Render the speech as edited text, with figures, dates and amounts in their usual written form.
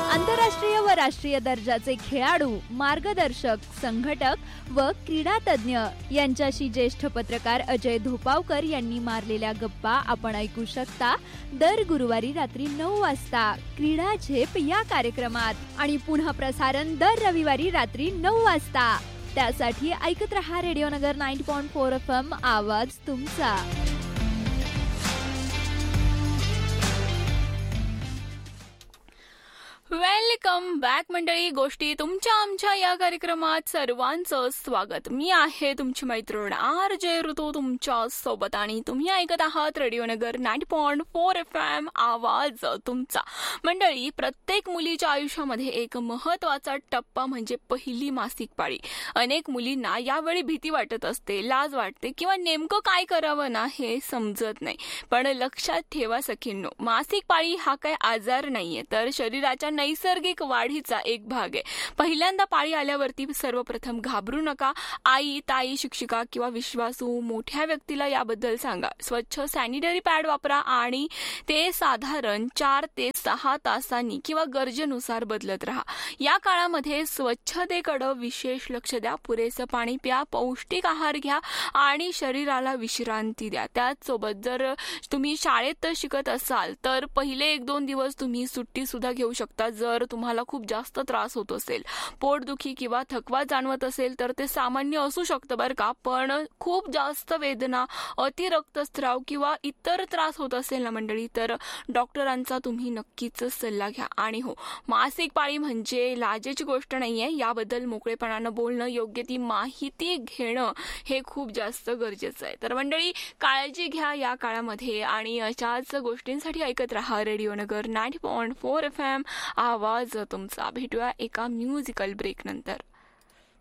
आंतरराष्ट्रीय व राष्ट्रीय दर्जाचे खेळाडू, मार्गदर्शक, संघटक व क्रीडा तज्ञ यांच्याशी ज्येष्ठ पत्रकार अजय धोपावकर यांनी मारलेल्या गप्पा आपण ऐकू शकता दर गुरुवारी रात्री 9 वाजता क्रीडा झेप या कार्यक्रमात आणि पुन्हा प्रसारण दर रविवारी रात्री 9 वाजता. त्यासाठी ऐकत रहा रेडिओनगर 90.4 FM आवाज तुमचा. वेलकम बॅक मंडळी. गोष्टी तुमच्या आमच्या या कार्यक्रमात सर्वांचं स्वागत. मी आहे तुमची मैत्रीण RJ ऋतू तुमच्या सोबत आणि तुम्ही ऐकत आहात रेडिओनगर 90.4 FM आवाज तुमचा. मंडळी, प्रत्येक मुलीच्या आयुष्यामध्ये एक महत्वाचा टप्पा म्हणजे पहिली मासिक पाळी. अनेक मुलींना यावेळी भीती वाटत असते, लाज वाटते किंवा नेमकं काय करावं ना हे समजत नाही. पण लक्षात ठेवा सखींनो, मासिक पाळी हा काय आजार नाहीये, तर शरीराच्या नैसर्गिक वाढीचा एक भाग आहे. पहिल्यांदा पाळी आल्यावरती सर्वप्रथम घाबरू नका. आई, ताई, शिक्षिका किंवा विश्वासू मोठ्या व्यक्तीला याबद्दल सांगा. स्वच्छ सॅनिटरी पॅड वापरा आणि ते साधारण 4 ते 6 तासांनी किंवा गरजेनुसार बदलत राहा. या काळामध्ये स्वच्छतेकडे विशेष लक्ष द्या. पुरेसं पाणी प्या, पौष्टिक आहार घ्या आणि शरीराला विश्रांती द्या. त्याचसोबत जर तुम्ही शाळेत शिकत असाल तर पहिले 1-2 दिवस तुम्ही सुट्टी सुद्धा घेऊ शकता. जर तुम्हाला खूप जास्त त्रास होत असेल, पोटदुखी किंवा थकवा जाणवत असेल तर ते सामान्य असू शकतं बरं का. पण खूप जास्त वेदना, अति रक्तस्राव किंवा इतर त्रास होत असेल ना मंडळी, तर डॉक्टरांचा तुम्ही नक्कीच सल्ला घ्या. आणि हो, मासिक पाळी म्हणजे लाजेची गोष्ट नाहीये. याबद्दल मोकळेपणानं बोलणं, योग्य ती माहिती घेणं हे खूप जास्त गरजेचं आहे. तर मंडळी, काळजी घ्या या काळामध्ये आणि अशाच गोष्टींसाठी ऐकत राहा रेडिओनगर 90.4 FM आवाज तुमचा. भेटूया एका म्युझिकल ब्रेक नंतर.